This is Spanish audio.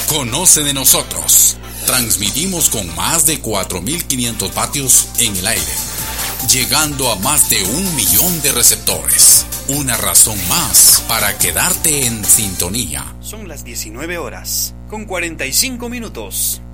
Conoce de nosotros. Transmitimos con más de 4.500 vatios en el aire, llegando a más de 1 millón de receptores. Una razón más para quedarte en sintonía. Son las 19 horas, con 45 minutos.